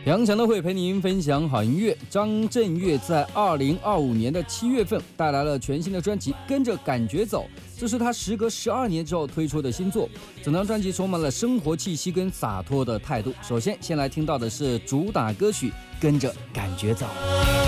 杨强的会陪您分享好音乐。张震岳在2025年的7月份带来了全新的专辑《跟着感觉走》，这是他时隔12年之后推出的新作。整张专辑充满了生活气息跟洒脱的态度。首先来听到的是主打歌曲《跟着感觉走》。